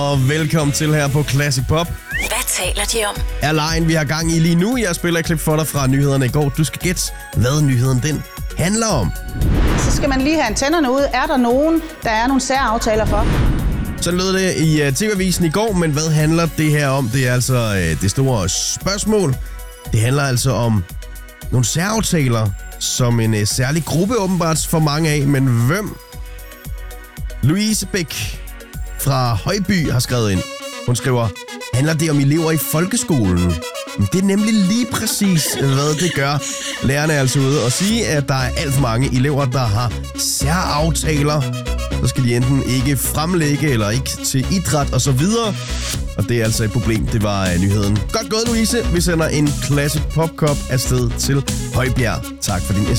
Og velkommen til her på Classic Pop. Hvad taler de om? Er lejen, vi har gang i lige nu. Jeg spiller et klip for dig fra nyhederne i går. Du skal gætte, hvad nyheden den handler om. Så skal man lige have antennerne ud. Er der nogen, der er nogle særaftaler for? Så lød det i TV-avisen i går, men hvad handler det her om? Det er altså det store spørgsmål. Det handler altså om nogle særaftaler, som en særlig gruppe åbenbart får mange af. Men hvem? Louise Bæk fra Højby har skrevet ind. Hun skriver, handler det om elever i folkeskolen? Det er nemlig lige præcis, hvad det gør. Lærerne er altså ude og sige, at der er alt for mange elever, der har særaftaler. Så skal de enten ikke fremlægge eller ikke til idræt og så videre. Og det er altså et problem. Det var nyheden. Godt gået, Louise. Vi sender en Classic Pop Cup afsted til Højbjerg. Tak for din